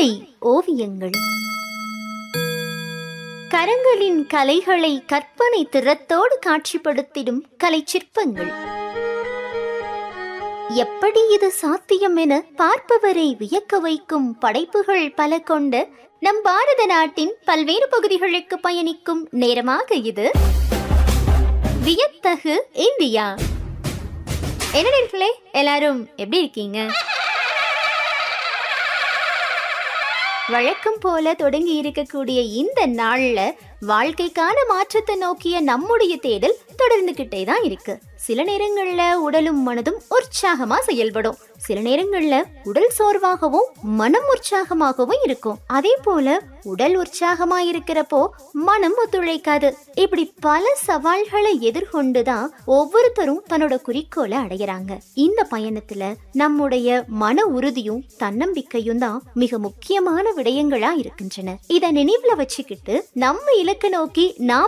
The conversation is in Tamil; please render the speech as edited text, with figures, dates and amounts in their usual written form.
பாறை ஓவியங்கள். கரங்களின் கலைகளை கற்பனை திறத்தோடு காட்சிப்படுத்திடும் கலை சிற்பங்கள். எப்படி இது சாத்தியம் என பார்ப்பவரை வியக்க வைக்கும் படைப்புகள் பல கொண்ட நம் பாரத நாட்டின் பல்வேறு பகுதிகளுக்கு பயணிக்கும் நேரமாக இது. வியத்தகு இந்தியா. என்ன நேர்களே, எல்லாரும் எப்படி இருக்கீங்க? வழக்கம் போல தொடங்கி இருக்கக்கூடிய இந்த நாள்ல வாழ்க்கைக்கான மாற்றத்தை நோக்கிய நம்முடைய தேடல் தொடர்ந்துகிட்டே தான் இருக்கு. சில நேரங்கள்ல உடலும் மனதும் உற்சாகமா செயல்படும், சில நேரங்கள்ல உடல் சோர்வாகவும் மனம் உற்சாகமாகவும் இருக்கும். அதே போல உடல் உற்சாகமா இருக்கிறப்போ மனம் ஒத்துழைக்காது. இப்படி பல சவால்களை எதிர்கொண்டுதான் ஒவ்வொருத்தரும் தன்னோட குறிக்கோளை அடையறாங்க. இந்த பயணத்துல நம்முடைய மன உறுதியும் தன்னம்பிக்கையும் தான் மிக முக்கியமான விடயங்களா இருக்கின்றன. இத நினைவுல வச்சுக்கிட்டு நம்ம இலக்க நோக்கி நாம்